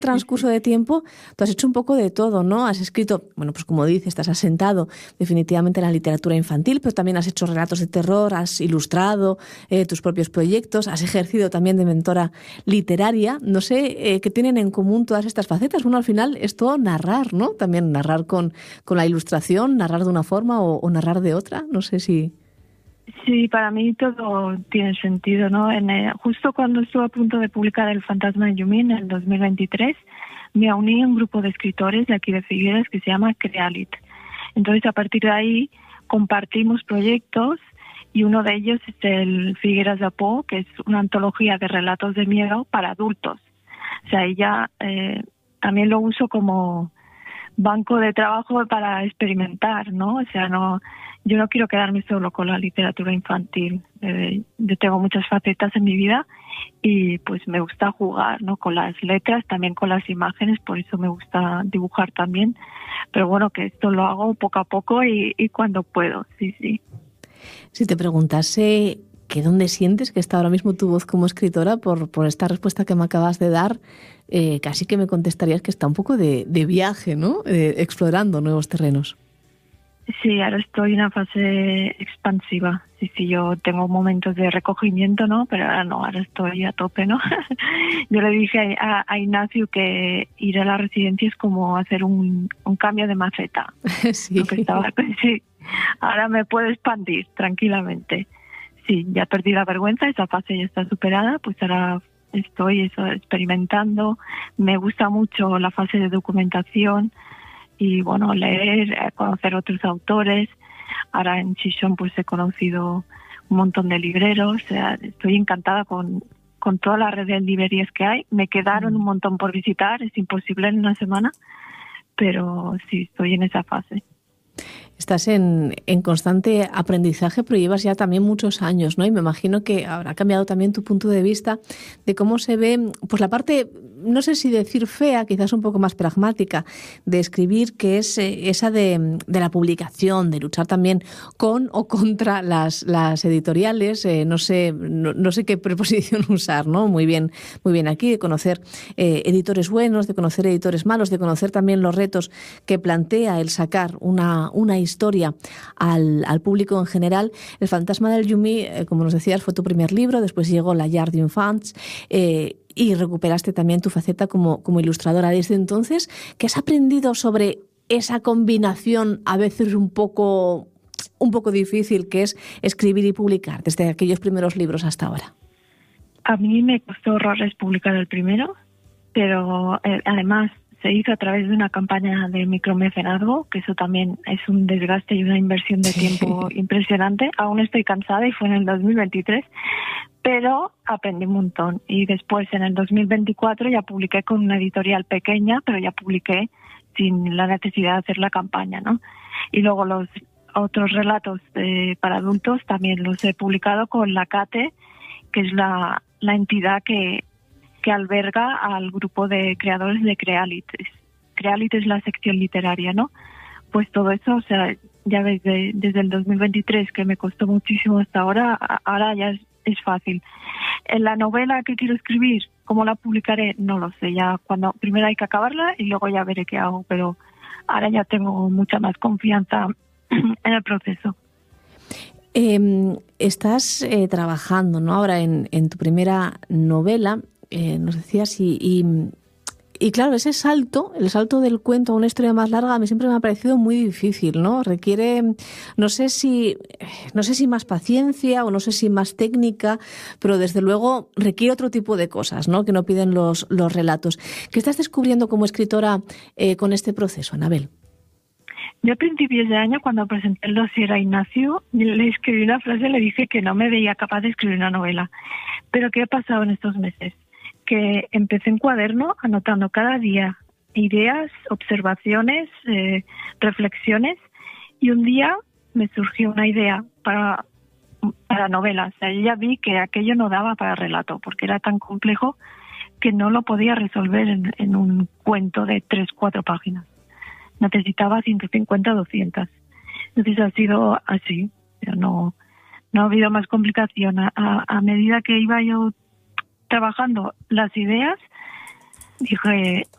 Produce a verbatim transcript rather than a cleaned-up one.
transcurso de tiempo tú has hecho un poco de todo, ¿no? Has escrito, bueno, pues como dices, te has asentado definitivamente en la literatura infantil, pero también has hecho relatos de terror, has ilustrado eh, tus propios proyectos, has ejercido también de mentora literaria. No sé eh, qué tienen en común todas estas facetas. Bueno, al final es todo narrar, ¿no? También narrar con, con la ilustración, narrar de una forma o, o narrar de otra. No sé si... Sí, para mí todo tiene sentido, ¿no? En el, justo cuando estuve a punto de publicar El fantasma de Yumi en el dos mil veintitrés, me uní a un grupo de escritores de aquí de Figueras que se llama Crealit. Entonces, a partir de ahí, compartimos proyectos y uno de ellos es el Figueras de Po, que es una antología de relatos de miedo para adultos. O sea, ella eh, también lo uso como banco de trabajo para experimentar, ¿no? O sea, no... Yo no quiero quedarme solo con la literatura infantil. Eh, yo tengo muchas facetas en mi vida y pues me gusta jugar, ¿no? Con las letras, también con las imágenes, por eso me gusta dibujar también. Pero bueno, que esto lo hago poco a poco y, y cuando puedo, sí, sí. Si te preguntase que dónde sientes que está ahora mismo tu voz como escritora, por, por esta respuesta que me acabas de dar, eh, casi que me contestarías que está un poco de, de viaje, ¿no? Eh, explorando nuevos terrenos. Sí, ahora estoy en una fase expansiva. Sí, sí, yo tengo momentos de recogimiento, ¿no? Pero ahora no, ahora estoy a tope, ¿no? Yo le dije a, a Ignacio que ir a la residencia es como hacer un, un cambio de maceta. Sí. Que estaba, sí. Ahora me puedo expandir tranquilamente. Sí, ya perdí la vergüenza, esa fase ya está superada, pues ahora estoy eso, experimentando. Me gusta mucho la fase de documentación. Y bueno, leer, conocer otros autores. Ahora en Chisón pues he conocido un montón de libreros. O sea, estoy encantada con, con toda la red de librerías que hay. Me quedaron un montón por visitar, es imposible en una semana, pero sí, estoy en esa fase. Estás en, en constante aprendizaje, pero llevas ya también muchos años, ¿no? Y me imagino que habrá cambiado también tu punto de vista de cómo se ve, pues la parte, no sé si decir fea, quizás un poco más pragmática, de escribir, que es eh, esa de, de la publicación, de luchar también con o contra las, las editoriales, eh, no sé, no, no sé qué preposición usar, ¿no? Muy bien, muy bien aquí, de conocer eh, editores buenos, de conocer editores malos, de conocer también los retos que plantea el sacar una, una historia historia al, al público en general. El fantasma del Yumi, eh, como nos decías, fue tu primer libro, después llegó La Llar d'Infants eh, y recuperaste también tu faceta como, como ilustradora. Desde entonces, ¿qué has aprendido sobre esa combinación a veces un poco, un poco difícil que es escribir y publicar desde aquellos primeros libros hasta ahora? A mí me costó horrores publicar el primero, pero eh, además se hizo a través de una campaña de micromecenazgo, que eso también es un desgaste y una inversión de tiempo sí. impresionante. Aún estoy cansada y fue en el dos mil veintitrés, pero aprendí un montón. Y después, en el dos mil veinticuatro, ya publiqué con una editorial pequeña, pero ya publiqué sin la necesidad de hacer la campaña, ¿no? Y luego los otros relatos eh, para adultos también los he publicado con la CATE, que es la, la entidad que... que alberga al grupo de creadores de Crealit. Crealit es la sección literaria, ¿no? Pues todo eso, o sea, ya ves, de, desde el dos mil veintitrés, que me costó muchísimo hasta ahora, ahora ya es, es fácil. En la novela que quiero escribir, ¿cómo la publicaré? No lo sé, ya cuando primero hay que acabarla y luego ya veré qué hago, pero ahora ya tengo mucha más confianza en el proceso. Eh, estás eh, trabajando, ¿no? Ahora en, en tu primera novela. Eh, nos decías, y, y, y claro, ese salto, el salto del cuento a una historia más larga, a mí siempre me ha parecido muy difícil, ¿no? Requiere, no sé si, no sé si más paciencia o no sé si más técnica, pero desde luego requiere otro tipo de cosas, ¿no? Que no piden los, los relatos. ¿Qué estás descubriendo como escritora eh, con este proceso, Anabel? Yo a principios de año, cuando presenté el dossier a Ignacio, le escribí una frase, le dije que no me veía capaz de escribir una novela. Pero ¿qué ha pasado en estos meses? Que empecé en cuaderno anotando cada día ideas, observaciones, eh, reflexiones, y un día me surgió una idea para, para novela. O sea, yo ya vi que aquello no daba para relato, porque era tan complejo que no lo podía resolver en, en un cuento de tres, cuatro páginas. Necesitaba ciento cincuenta, doscientas. Entonces ha sido así, pero no, no ha habido más complicación. A, a, a medida que iba yo trabajando las ideas, dije,